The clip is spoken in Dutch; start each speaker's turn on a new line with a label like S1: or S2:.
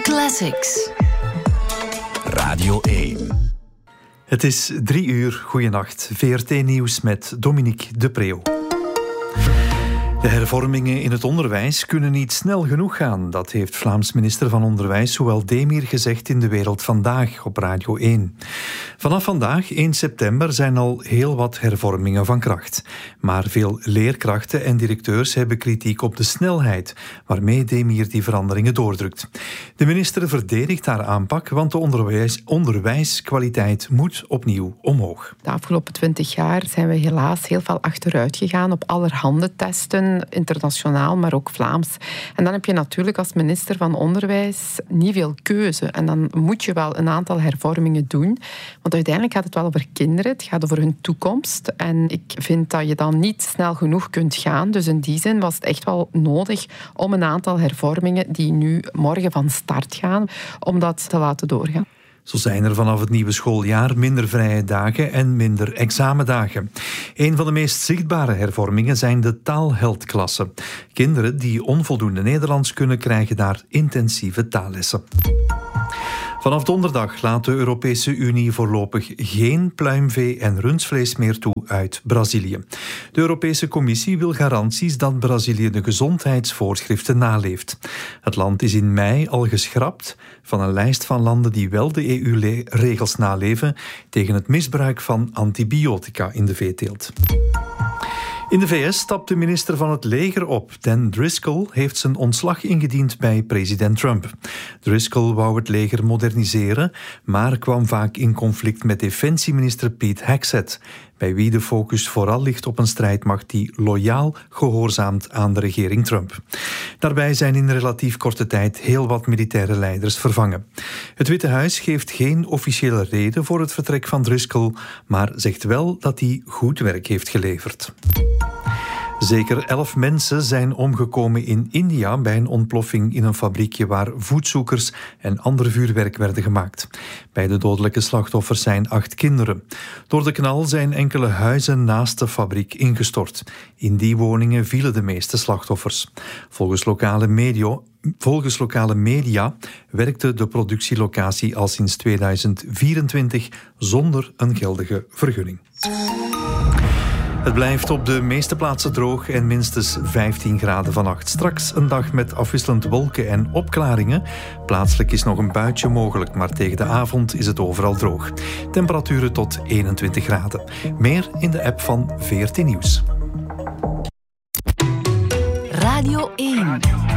S1: Classics.
S2: Radio 1.
S3: Het is 3 uur. Goeienacht. VRT-nieuws met Dominique de Preeuw. De hervormingen in het onderwijs kunnen niet snel genoeg gaan. Dat heeft Vlaams minister van Onderwijs Souël Demir gezegd in De Wereld Vandaag op Radio 1. Vanaf vandaag, 1 september, zijn al heel wat hervormingen van kracht. Maar veel leerkrachten en directeurs hebben kritiek op de snelheid waarmee Demir die veranderingen doordrukt. De minister verdedigt haar aanpak, want de onderwijskwaliteit moet opnieuw omhoog.
S4: De afgelopen 20 jaar zijn we helaas heel veel achteruit gegaan op allerhande testen, internationaal, maar ook Vlaams. En dan heb je natuurlijk als minister van Onderwijs niet veel keuze. En dan moet je wel een aantal hervormingen doen. Want uiteindelijk gaat het wel over kinderen. Het gaat over hun toekomst. En ik vind dat je dan niet snel genoeg kunt gaan. Dus in die zin was het echt wel nodig om een aantal hervormingen die nu morgen van start gaan, om dat te laten doorgaan.
S3: Zo zijn er vanaf het nieuwe schooljaar minder vrije dagen en minder examendagen. Een van de meest zichtbare hervormingen zijn de taalheldklassen. Kinderen die onvoldoende Nederlands kunnen, krijgen daar intensieve taallessen. Vanaf donderdag laat de Europese Unie voorlopig geen pluimvee en rundvlees meer toe uit Brazilië. De Europese Commissie wil garanties dat Brazilië de gezondheidsvoorschriften naleeft. Het land is in mei al geschrapt van een lijst van landen die wel de EU-regels naleven tegen het misbruik van antibiotica in de veeteelt. In de VS stapt de minister van het leger op. Dan Driscoll heeft zijn ontslag ingediend bij president Trump. Driscoll wou het leger moderniseren, maar kwam vaak in conflict met defensieminister Pete Hegseth, bij wie de focus vooral ligt op een strijdmacht die loyaal gehoorzaamt aan de regering Trump. Daarbij zijn in relatief korte tijd heel wat militaire leiders vervangen. Het Witte Huis geeft geen officiële reden voor het vertrek van Driscoll, maar zegt wel dat hij goed werk heeft geleverd. Zeker 11 mensen zijn omgekomen in India bij een ontploffing in een fabriekje waar voetzoekers en ander vuurwerk werden gemaakt. Bij de dodelijke slachtoffers zijn 8 kinderen. Door de knal zijn enkele huizen naast de fabriek ingestort. In die woningen vielen de meeste slachtoffers. Volgens lokale media werkte de productielocatie al sinds 2024 zonder een geldige vergunning. Het blijft op de meeste plaatsen droog en minstens 15 graden vannacht. Straks een dag met afwisselend wolken en opklaringen. Plaatselijk is nog een buitje mogelijk, maar tegen de avond is het overal droog. Temperaturen tot 21 graden. Meer in de app van VRT Nieuws.
S1: Radio 1.